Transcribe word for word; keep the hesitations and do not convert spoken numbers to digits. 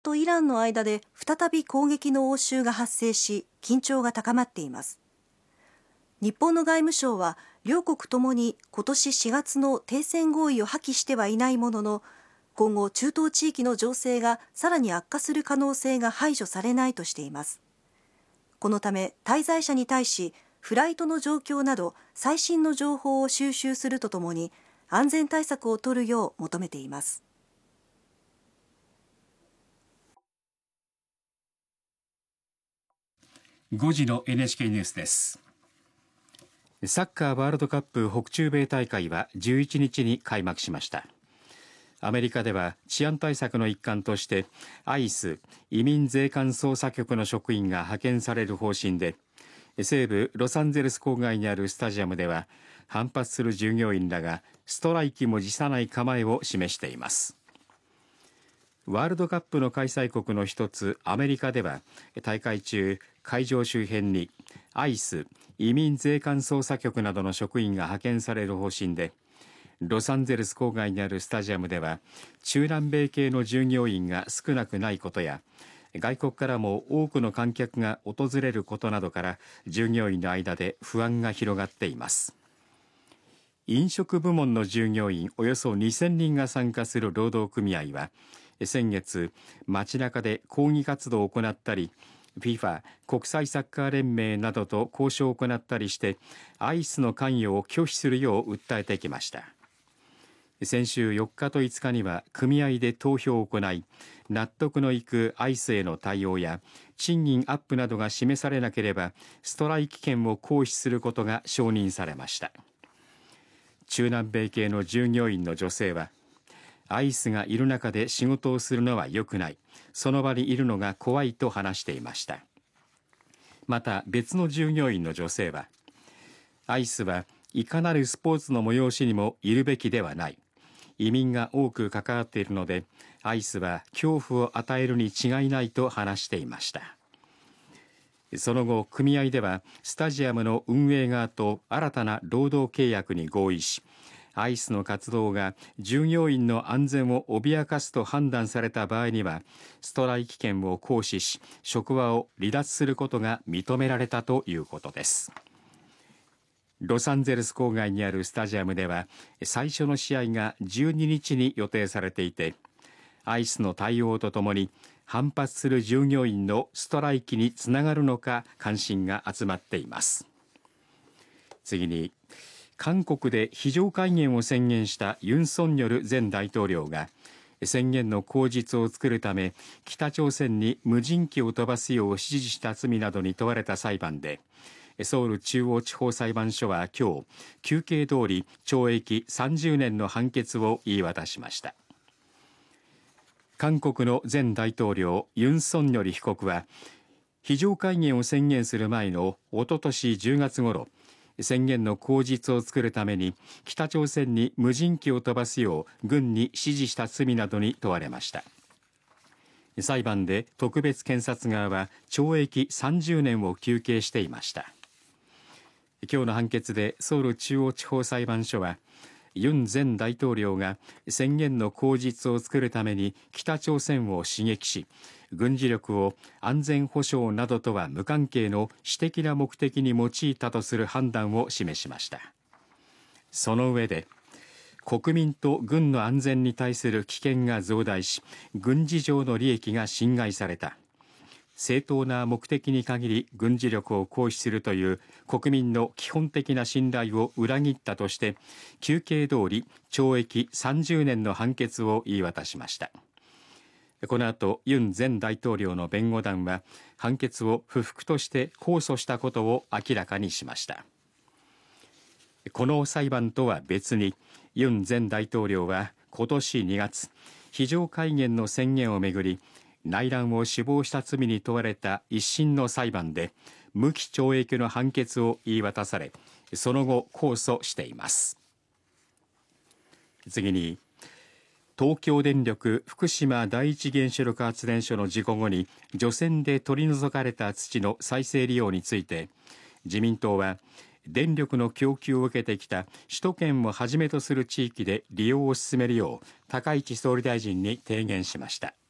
とイランの間で再び攻撃の応酬が発生し、緊張が高まっています。日本の外務省は両国ともに今年しがつの停戦合意を破棄してはいないものの、今後中東地域の情勢がさらに悪化する可能性が排除されないとしています。このため滞在者に対しフライトの状況など最新の情報を収集するとともに安全対策を取るよう求めています。 ごじの エヌエイチケー ニュースです。サッカーワールドカップ北中米大会はじゅういちにちに開幕しました。アメリカでは治安対策の一環としてアイス移民税関捜査局の職員が派遣される方針で、西部ロサンゼルス郊外にあるスタジアムでは反発する従業員らがストライキも辞さない構えを示しています。ワールドカップの開催国の一つアメリカでは大会中、会場周辺にアイス移民税関捜査局などの職員が派遣される方針で、ロサンゼルス郊外にあるスタジアムでは中南米系の従業員が少なくないことや、外国からも多くの観客が訪れることなどから従業員の間で不安が広がっています。飲食部門の従業員およそにせんにんが参加する労働組合は先月、街中で抗議活動を行ったり、 フィファ 国際サッカー連盟などと交渉を行ったりしてアイスの関与を拒否するよう訴えてきました。先週よっかといつかには組合で投票を行い、納得のいくアイスへの対応や賃金アップなどが示されなければストライキ権を行使することが承認されました。中南米系の従業員の女性は、アイスがいる中で仕事をするのは良くない、その場にいるのが怖いと話していました。また別の従業員の女性は、アイスはいかなるスポーツの催しにもいるべきではない、移民が多く関わっているのでアイスは恐怖を与えるに違いないと話していました。その後、組合ではスタジアムの運営側と新たな労働契約に合意し、アイスの活動が従業員の安全を脅かすと判断された場合にはストライキ権を行使し、職場を離脱することが認められたということです。ロサンゼルス郊外にあるスタジアムでは最初の試合がじゅうににちに予定されていて、アイスの対応とともに反発する従業員のストライキにつながるのか関心が集まっています。次に、韓国で非常戒厳を宣言したユン・ソンニョル前大統領が宣言の口実を作るため北朝鮮に無人機を飛ばすよう指示した罪などに問われた裁判で、ソウル中央地方裁判所は今日、求刑通り懲役さんじゅうねんの判決を言い渡しました。韓国の前大統領ユン・ソンニョル被告は非常戒厳を宣言する前のおととしじゅうがつごろ、宣言の口実を作るために北朝鮮に無人機を飛ばすよう軍に指示した罪などに問われました。裁判で特別検察側は懲役さんじゅうねんを求刑していました。今日の判決でソウル中央地方裁判所は、ユン前大統領が宣言の口実を作るために北朝鮮を刺激し、軍事力を安全保障などとは無関係の私的な目的に用いたとする判断を示しました。その上で、国民と軍の安全に対する危険が増大し、軍事上の利益が侵害された。正当な目的に限り軍事力を行使するという国民の基本的な信頼を裏切ったとして、求刑通り懲役さんじゅうねんの判決を言い渡しました。この後、ユン前大統領の弁護団は判決を不服として控訴したことを明らかにしました。この裁判とは別に、ユン前大統領は今年にがつ、非常戒厳の宣言をめぐり内乱を首謀した罪に問われた一審の裁判で無期懲役の判決を言い渡され、その後控訴しています。次に、東京電力福島第一原子力発電所の事故後に除染で取り除かれた土の再生利用について、自民党は電力の供給を受けてきた首都圏をはじめとする地域で利用を進めるよう高市総理大臣に提言しました。